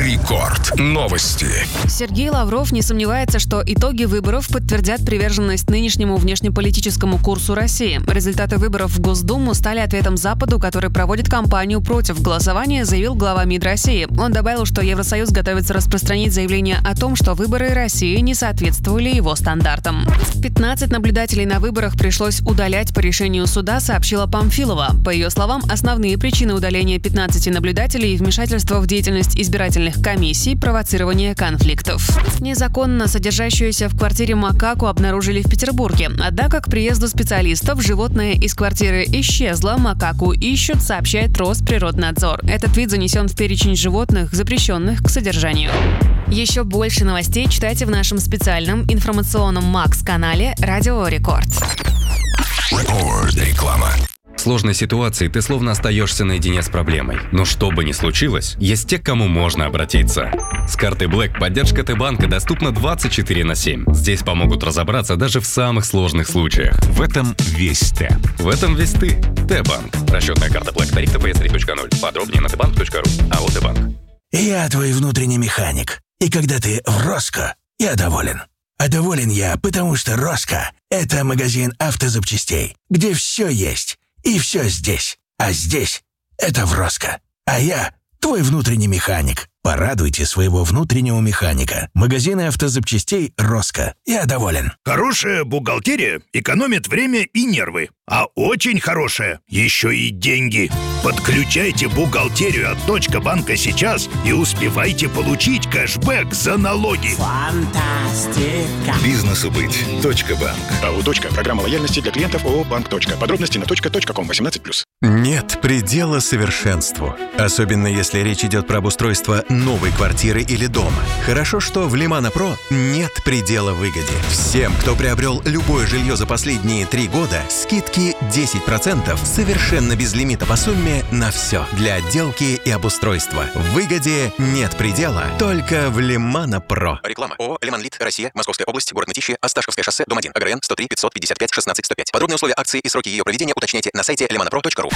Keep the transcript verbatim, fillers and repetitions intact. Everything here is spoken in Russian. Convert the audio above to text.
Рекорд. Новости. Сергей Лавров не сомневается, что итоги выборов подтвердят приверженность нынешнему внешнеполитическому курсу России. Результаты выборов в Госдуму стали ответом Западу, который проводит кампанию против голосования, заявил глава МИД России. Он добавил, что Евросоюз готовится распространить заявление о том, что выборы России не соответствовали его стандартам. пятнадцать наблюдателей на выборах пришлось удалять по решению суда, сообщила Памфилова. По ее словам, основные причины удаления пятнадцати наблюдателей – вмешательство в деятельность избирательных комиссий, провоцирование конфликтов. Незаконно содержащуюся в квартире макаку обнаружили в Петербурге. Однако к приезду специалистов животное из квартиры исчезло, макаку ищут, сообщает Росприроднадзор. Этот вид занесен в перечень животных, запрещенных к содержанию. Еще больше новостей читайте в нашем специальном информационном Макс-канале «Радио Рекорд». Рекорд. Реклама. В сложной ситуации ты словно остаешься наедине с проблемой. Но что бы ни случилось, есть те, к кому можно обратиться. С картой Black поддержка Т-банка доступна двадцать четыре на семь. Здесь помогут разобраться даже в самых сложных случаях. В этом весь Т. В этом весь ты. Т-банк. Расчетная карта Black. Тариф тэ пэ эс три точка ноль. Подробнее на тэ банк точка ру. АО Т-банк. Я твой внутренний механик. И когда ты в Роско, я доволен. А доволен я, потому что Роско – это магазин автозапчастей, где все есть. И все здесь. А здесь — это в Роско. А я — твой внутренний механик. Порадуйте своего внутреннего механика. Магазины автозапчастей Роско. Я доволен. Хорошая бухгалтерия экономит время и нервы. А очень хорошая еще и деньги. Подключайте бухгалтерию от Точка банка сейчас и успевайте получить кэшбэк за налоги. Фантастика. Бизнесу быть. Точка банк. АО «Точка». Программа лояльности для клиентов ООО «Банк. Точка». Подробности на точка точка ком восемнадцать плюс. Нет предела совершенству. Особенно если речь идет про обустройство новой квартиры или дома. Хорошо, что в Лимана Про нет предела выгоде. Всем, кто приобрел любое жилье за последние три года, скидки десять процентов совершенно без лимита по сумме на все. Для отделки и обустройства. В выгоде нет предела, только в Лимана Про. Реклама. ООО «Лиманлит. Россия. Московская область. Город Мытищи. Осташковское шоссе. Дом один. АГРН сто три пятьсот пятьдесят пять шестнадцать сто пять. Подробные условия акции и сроки ее проведения уточняйте на сайте лиманапро точка ру.